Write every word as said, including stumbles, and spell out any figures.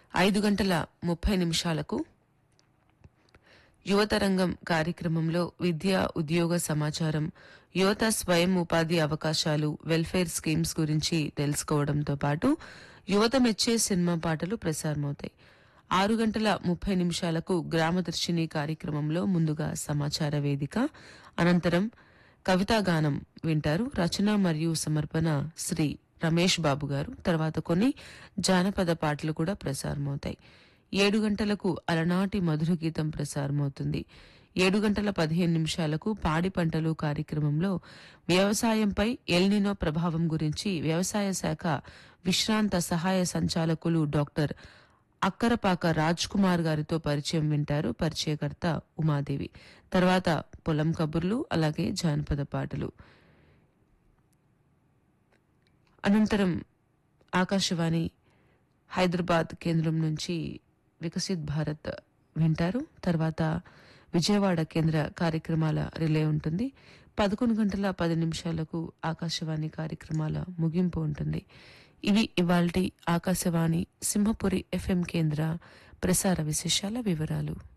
ఐదు గంటల ముప్పై నిమిషాలకు యువతరంగం కార్యక్రమంలో విద్య, ఉద్యోగ సమాచారం, యువత స్వయం ఉపాధి అవకాశాలు, వెల్ఫేర్ స్కీమ్స్ గురించి తెలుసుకోవడంతో పాటు యువత మెచ్చే సినిమా పాటలు ప్రసారమవుతాయి. ఆరు గంటల ముప్పై నిమిషాలకు గ్రామదర్శిని కార్యక్రమంలో ముందుగా సమాచార వేదిక, అనంతరం కవితాగానం వింటారు. రచన మరియు సమర్పణ శ్రీ రమేష్ బాబు గారు. తర్వాత కొన్ని జానపద పాటలు కూడా ప్రసారమవుతాయి. ఏడు గంటలకు అలనాటి మధుర గీతం ప్రసారమవుతుంది. ఏడు గంటల పదిహేను నిమిషాలకు పాడి పంటలు కార్యక్రమంలో వ్యవసాయంపై ఎల్నినో ప్రభావం గురించి వ్యవసాయ శాఖ విశ్రాంత సహాయ సంచాలకులు డాక్టర్ అక్కరపాక రాజ్ కుమార్ గారితో పరిచయం వింటారు. పరిచయకర్త ఉమాదేవి. తర్వాత పొలం కబుర్లు, అలాగే జానపద పాటలు. అనంతరం ఆకాశవాణి హైదరాబాద్ కేంద్రం నుంచి వికసిత్ భారత్ వింటారు. తర్వాత విజయవాడ కేంద్ర కార్యక్రమాల రిలే ఉంటుంది. పదకొండు గంటల పది నిమిషాలకు ఆకాశవాణి కార్యక్రమాల ముగింపు ఉంటుంది. ఇవి ఇవాల్టి ఆకాశవాణి సింహపురి ఎఫ్ఎం కేంద్ర ప్రసార విశేషాల వివరాలు.